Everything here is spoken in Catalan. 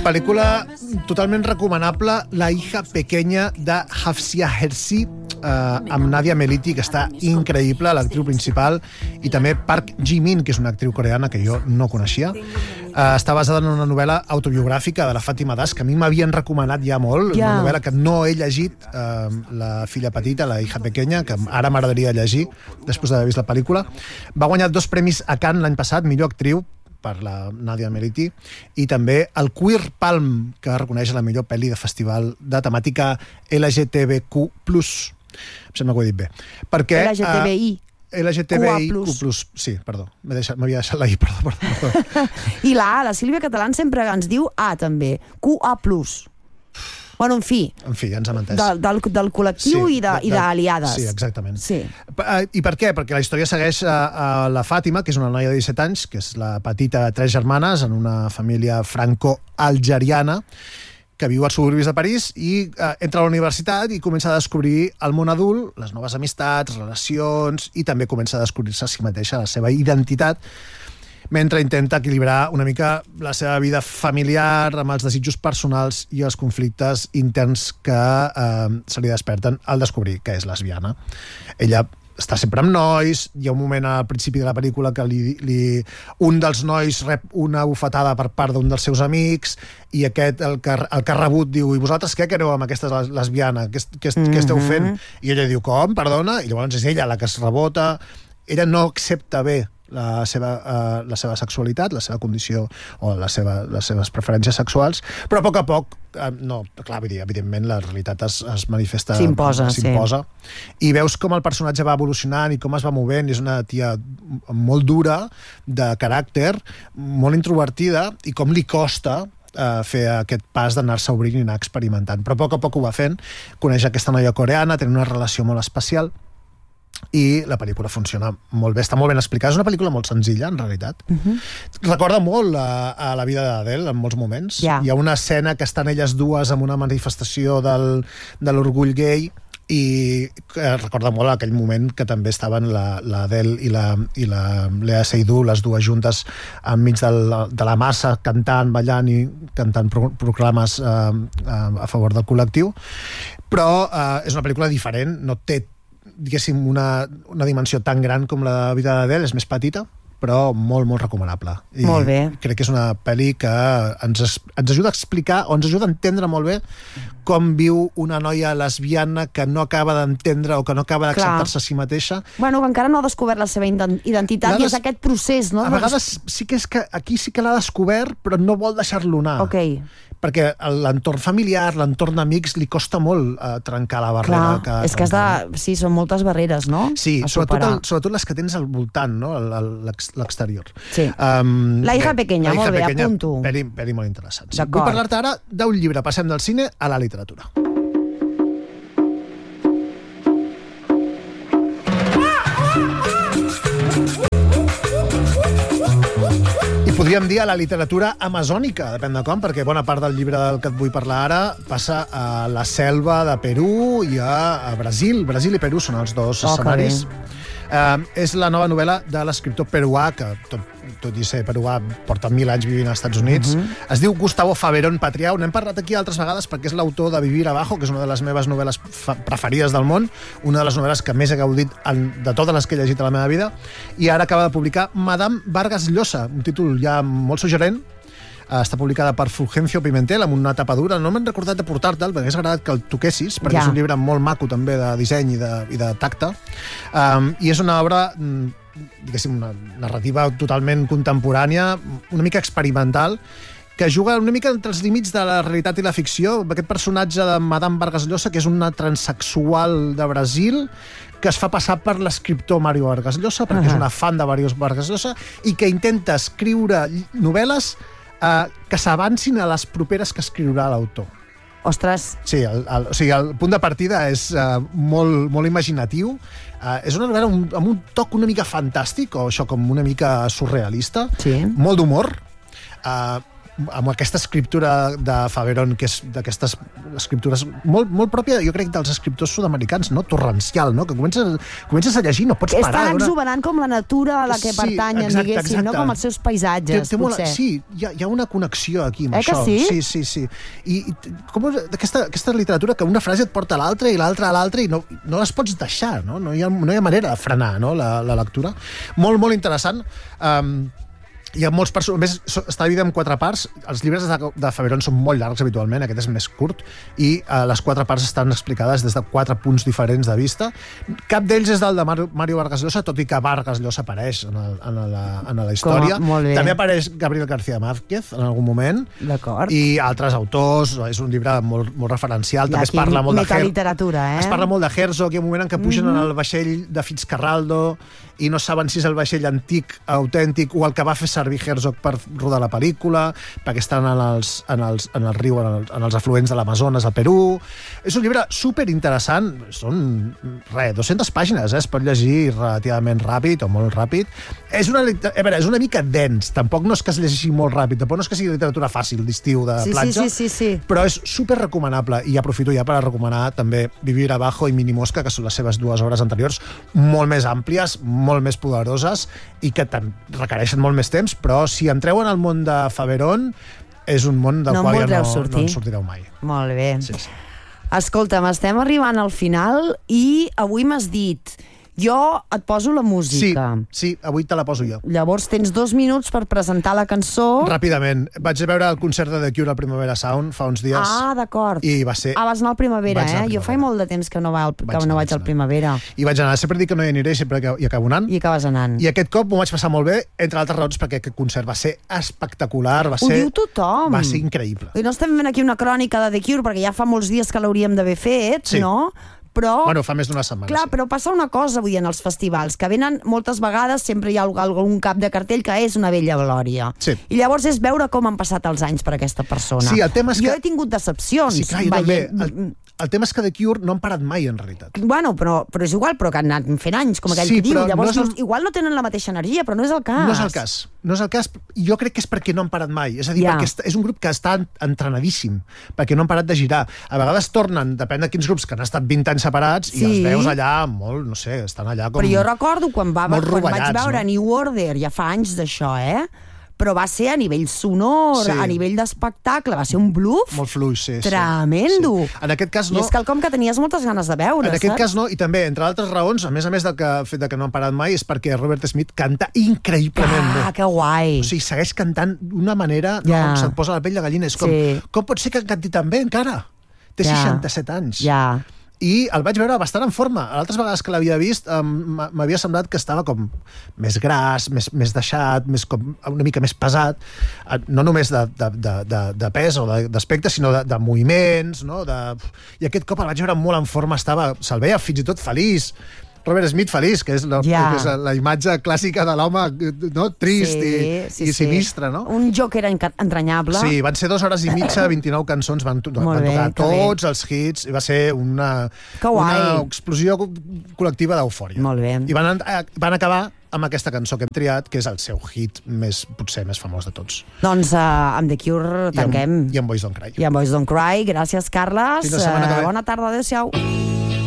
pel·lícula totalment recomanable, La hija pequeña de Hafsia Hersi, amb Nadia Meliti, que està increïble, l'actriu principal, i també Park Ji-min, que és una actriu coreana que jo no coneixia. Està basada en una novel·la autobiogràfica de la Fàtima Das, que a mi m'havien recomanat ja molt, una novel·la que no he llegit, La filla petita, La hija pequeña, que ara m'agradaria llegir després d'haver vist la pel·lícula. Va guanyar 2 premis a Cannes l'any passat, millor actriu, per la Nadia Meliti, i també el Queer Palm, que reconeix la millor pel·li de festival de temàtica LGTBQ+. Em sembla que ho he dit bé. Perquè, LGTBIQ+. Sí, perdó. M'havia deixat la I, perdó. I la A, la Sílvia Catalán sempre ens diu A, també. QA+. Bueno, en fi, ja ens hem entès. Del col·lectiu i d'aliades. Sí, exactament. Sí. I per què? Perquè la història segueix a la Fàtima, que és una noia de 17 anys, que és la petita de 3 germanes en una família franco-algeriana, que viu als suburbis de París i entra a la universitat i comença a descobrir el món adult, les noves amistats, relacions, i també comença a descobrir-se a si mateixa, la seva identitat, mentre intenta equilibrar una mica la seva vida familiar amb els desitjos personals i els conflictes interns que se li desperten al descobrir que és lesbiana. Ella està sempre amb nois, hi ha un moment al principi de la pel·lícula que un dels nois rep una bufetada per part d'un dels seus amics i aquest, el que ha rebut, diu: i vosaltres què quereu amb aquesta lesbiana? Què esteu fent? I ella diu: com? Perdona? I llavors és ella la que es rebota. Ella no accepta bé la seva sexualitat, la seva condició o les seves preferències sexuals, però a poc, no, clar, vull dir, evidentment la realitat es manifesta, s'imposa. I veus com el personatge va evolucionant i com es va movent. És una tia molt dura, de caràcter, molt introvertida, i com li costa fer aquest pas d'anar-se obrint i anar experimentant, però a poc ho va fent. Coneix aquesta noia coreana, tenen una relació molt especial, i la pel·lícula funciona molt bé, està molt ben explicada. És una pel·lícula molt senzilla, en realitat. Recorda molt a la vida d'Adele en molts moments. Hi ha una escena que estan elles dues en una manifestació de l'orgull gay i recorda molt aquell moment que també estaven l'Adele i la Lea Seydoux, les dues juntes enmig de la massa, cantant, ballant i cantant proclames a favor del col·lectiu. Però és una pel·lícula diferent, no té, diguéssim, una dimensió tan gran com la vida d'Adele, és més petita, però molt, molt recomanable. I molt bé. Crec que és una pel·li que ens ajuda a explicar, o ens ajuda a entendre molt bé com viu una noia lesbiana que no acaba d'entendre o que no acaba d'acceptar-se a si mateixa. Bueno, que encara no ha descobert la seva identitat, i és aquest procés, no? A vegades sí que és que aquí sí que l'ha descobert, però no vol deixar-lo anar. Ok. Perquè l'entorn familiar, l'entorn d'amics, li costa molt trencar la barrera. Clar, és que sí, són moltes barreres, no? Sí, sobretot les que tens al voltant, no? L'exterior. Sí. La hija pequeña, molt bé, apunto. Pel·li molt interessant. Sí. Vull parlar-te ara d'un llibre. Passem del cine a la literatura. Podríem dir a la literatura amazònica, depèn de com, perquè bona part del llibre del que et vull parlar ara passa a la selva de Perú i a Brasil. Brasil i Perú són els dos escenaris. És la nova novel·la de l'escriptor peruà, que tot i ser peruà porta 1000 anys vivint als Estats Units. Es diu Gustavo Faverón Patriao. N'hem parlat aquí altres vegades perquè és l'autor de Vivir abajo, que és una de les meves novel·les preferides del món, una de les novel·les que més he gaudit de totes les que he llegit a la meva vida, i ara acaba de publicar Madame Vargas Llosa, un títol ja molt suggerent. Està publicada per Fulgencio Pimentel amb una tapa dura. No m'he recordat de portar-te'l, perquè m'hagués agradat que el toquessis, perquè és un llibre molt maco també de disseny i de tacte. I és una obra, diguéssim, una narrativa totalment contemporània, una mica experimental, que juga una mica entre els límits de la realitat i la ficció. Aquest personatge de Madame Vargas Llosa, que és una transexual de Brasil, que es fa passar per l'escriptor Mario Vargas Llosa, perquè és una fan de Mario Vargas Llosa, i que intenta escriure novel·les que s'avancin a les properes que escriurà l'autor. Ostres! Sí, el punt de partida és molt, molt imaginatiu. És una novel·la amb un toc una mica fantàstic, o això com una mica surrealista, molt d'humor, amb aquesta escriptura de Faverón, que és d'aquestes escriptures molt pròpia, jo crec, dels escriptors sud-americans, no? Torrencial, no? Que comences a llegir, no pots parar. És tan exuberant com la natura a la que pertanyen, diguéssim, no? Com els seus paisatges, potser. Sí, hi ha una connexió aquí amb això. Que sí? Sí. I com aquesta literatura que una frase et porta a l'altra i l'altra a l'altra i no les pots deixar, no? No hi ha manera de frenar, no? La lectura. Molt, molt interessant. Hi ha molts personatges, a més està dividit en 4 parts. Els llibres de Faverón són molt llargs habitualment, aquest és més curt, i les 4 parts estan explicades des de 4 punts diferents de vista. Cap d'ells és del de Mario Vargas Llosa, tot i que Vargas Llosa apareix en la història. També apareix Gabriel García Márquez en algun moment. D'acord. I altres autors, és un llibre molt referencial. També es parla molt de literatura, Es parla molt de Herzog, hi ha un moment en què pugen en el vaixell de Fitzcarraldo i no saben si és el vaixell antic, autèntic, o el que va fer servir Herzog per rodar la pel·lícula, perquè estan en el riu, en els afluents de l'Amazones, al Perú. És un llibre superinteressant. Són, 200 pàgines, es pot llegir relativament ràpid o molt ràpid. És una mica dens, tampoc no és que es llegeixi molt ràpid, tampoc no és que sigui literatura fàcil d'estiu, de platja, sí. Però és super recomanable, i aprofito ja per recomanar també Vivir abajo i Mini Mosca, que són les seves 2 obres anteriors, molt més àmplies, molt més poderoses i que requereixen molt més temps, però si entreu en el món de Faverón és un món del qual ja no en sortireu mai. Molt bé. Sí. Escolta'm, estem arribant al final i avui m'has dit: jo et poso la música. Sí, avui te la poso jo. Llavors tens 2 minuts per presentar la cançó. Ràpidament. Vaig veure el concert de The Cure al Primavera Sound fa uns dies. Ah, d'acord. I va ser... vas anar al Primavera, Jo fa molt de temps que no vaig al Primavera. I vaig anar. Sempre dic que no hi aniré, sempre hi acabo anant. I acabes anant. I aquest cop m'ho vaig passar molt bé, entre altres raons, perquè aquest concert va ser espectacular. Ho diu tothom. Va ser increïble. I no estem fent aquí una crònica de The Cure, perquè ja fa molts dies que l'hauríem d'haver fet, no? Però, fa més d'una setmana. Clar, però passa una cosa avui en els festivals, que venen moltes vegades, sempre hi ha algun cap de cartell que és una vella glòria. Sí. I llavors és veure com han passat els anys per aquesta persona. Sí, el tema és jo he tingut decepcions. Sí, clar, jo també. El tema és que The Cure no han parat mai, en realitat. Bueno, però és igual, però que han anat fent anys, com aquell que diu. Llavors, igual no tenen la mateixa energia, però no és el cas. No és el cas. Jo crec que és perquè no han parat mai. És a dir, perquè és un grup que està entrenadíssim, perquè no han parat de girar. A vegades tornen, depèn de quins grups, que han estat 20 anys separats, i els veus allà molt, no sé, estan allà com... Però jo recordo quan vaig veure no? New Order, ja fa anys d'això, però va ser a nivell sonor, a nivell d'espectacle, va ser un bluff molt fluix, sí. Tremendo. Sí. En aquest cas no. I és quelcom que tenies moltes ganes de veure, En aquest cas no, i també, entre altres raons, a més del fet que no han parat mai, és perquè Robert Smith canta increïblement bé. Que guai. O sigui, segueix cantant d'una manera on se't posa la pell de gallina. És com pot ser que canti tan bé encara? Té 67 anys. I el vaig veure bastant en forma. Altres vegades que l'havia vist m'havia semblat que estava com més gras, més deixat, una mica més pesat, no només de pes o d'aspecte, sinó de moviments, no? I aquest cop el vaig veure molt en forma, se'l veia fins i tot feliç. Robert Smith feliç, que és la imatge clàssica de l'home, no? Trist i sinistre, no? Un Joker entranyable. Sí, van ser 2 hores i mitja, 29 cançons, van tocar tots els hits, i va ser una explosió col·lectiva d'eufòria. Molt bé. I van acabar amb aquesta cançó que hem triat, que és el seu hit potser més famós de tots. Doncs amb The Cure tanquem. I amb Boys Don't Cry. I amb Boys Don't Cry. Gràcies, Carles. Fins la setmana que ve. Bona tarda, adéu-siau.